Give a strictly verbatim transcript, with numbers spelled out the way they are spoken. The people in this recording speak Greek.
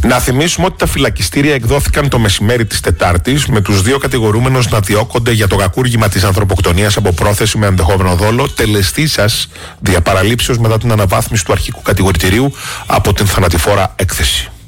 Να θυμίσουμε ότι τα φυλακιστήρια εκδόθηκαν το μεσημέρι της Τετάρτης, με τους δύο κατηγορούμενους να διώκονται για το κακούργημα της ανθρωποκτονίας από πρόθεση με ενδεχόμενο δόλο, τελεστήσας δια παραλήψεως μετά την αναβάθμιση του αρχικού κατηγορητηρίου από την θανατηφόρα έκθεση.